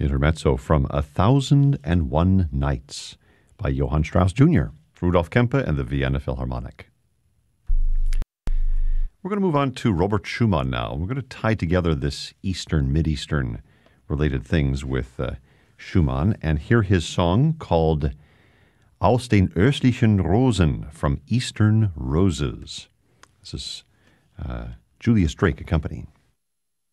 Intermezzo from 1001 Nights by Johann Strauss Jr., Rudolf Kempe, and the Vienna Philharmonic. We're going to move on to Robert Schumann now. We're going to tie together this Eastern, Mid-Eastern related things with Schumann and hear his song called Aus den östlichen Rosen, from Eastern Roses. This is Julius Drake accompanying.